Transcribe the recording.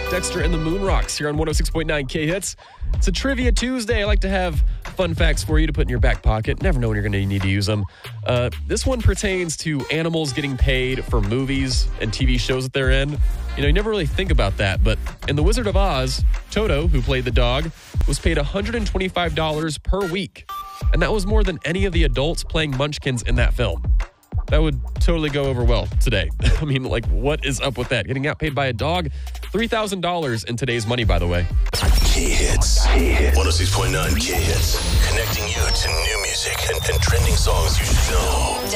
Dexter and the Moon Rocks here on 106.9 K-Hits. It's a Trivia Tuesday. I like to have fun facts for you to put in your back pocket. Never know when you're going to need to use them. This one pertains to animals getting paid for movies and TV shows that they're in. You never really think about that, but in The Wizard of Oz, Toto, who played the dog, was paid $125 per week. And that was more than any of the adults playing Munchkins in that film. That would totally go over well today. I mean, what is up with that? Getting outpaid by a dog? $3,000 in today's money, by the way. K-Hits. 106.9 K-Hits. Connecting you to new music and trending songs you should know.